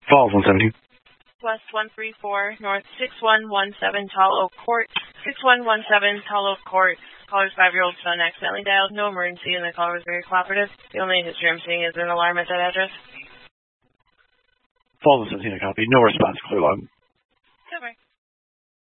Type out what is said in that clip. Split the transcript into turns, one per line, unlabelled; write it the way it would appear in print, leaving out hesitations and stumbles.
Falls 117.
West 134, North 6117 Tall Oak Court. 6117 Tall Oak Court. Caller's 5-year-old son accidentally dialed. No emergency, and the caller was very cooperative. The only history I'm seeing is an alarm at that address.
Falls 117, I copy. No response. Clear log.